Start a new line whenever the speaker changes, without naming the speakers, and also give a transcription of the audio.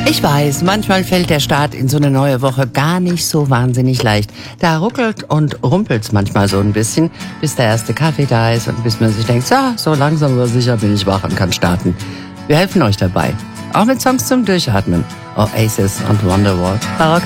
Ich weiß, manchmal fällt der Start in so eine neue Woche gar nicht so wahnsinnig leicht. Da ruckelt und rumpelt's manchmal so ein bisschen, bis der erste Kaffee da ist und bis man sich denkt, so langsam aber sicher bin ich wach und kann starten. Wir helfen euch dabei. Auch mit Songs zum Durchatmen. Oasis und Wonderwall.